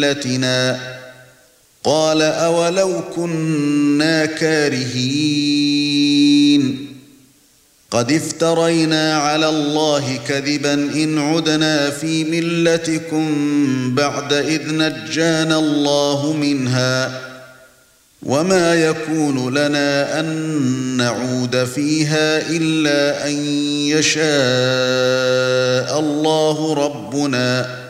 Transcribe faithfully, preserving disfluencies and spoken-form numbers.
مِلَّتِنَا قَالَ أَوَلَوْ كُنَّا كَارِهِينَ قَدِ افْتَرَيْنَا عَلَى اللَّهِ كَذِبًا إِنْ عُدْنَا فِي مِلَّتِكُمْ بَعْدَ إِذْ نَجَّانَا اللَّهُ مِنْهَا وَمَا يَكُونُ لَنَا أَن نَّعُودَ فِيهَا إِلَّا أَن يَشَاءَ اللَّهُ رَبُّنَا